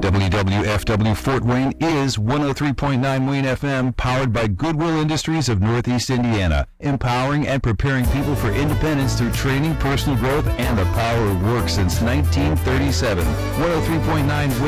WWFW Fort Wayne is 103.9 Wayne FM, powered by Goodwill Industries of Northeast Indiana, empowering and preparing people for independence through training, personal growth, and the power of work since 1937. 103.9 Wayne